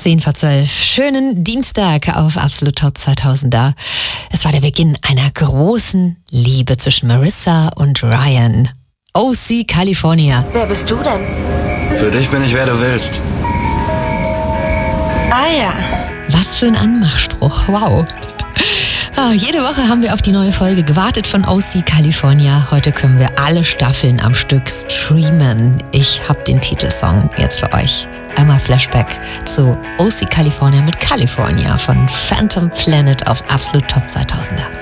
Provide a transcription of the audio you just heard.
10 vor 12. Schönen Dienstag auf Absolut Top 2000er. Es war der Beginn einer großen Liebe zwischen Marissa und Ryan. OC California. Wer bist du denn? Für dich bin ich, wer du willst. Ah ja. Was für ein Anmachspruch. Wow. Jede Woche haben wir auf die neue Folge gewartet von OC California. Heute können wir alle Staffeln am Stück streamen. Ich habe den Titelsong jetzt für euch. Einmal Flashback zu OC California mit California von Phantom Planet auf Absolut Top 2000er.